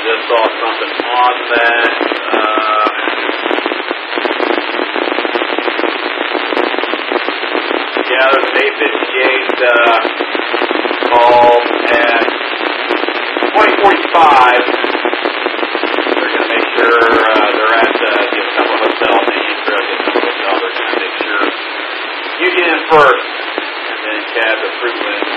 just saw something on that. Yeah, there's an 858 call at 2045. They're going to make sure they're at the Yosemite Hotel, the Trail Yosemite Hotel. They're going to make sure you get in first, and then cab the Fruitland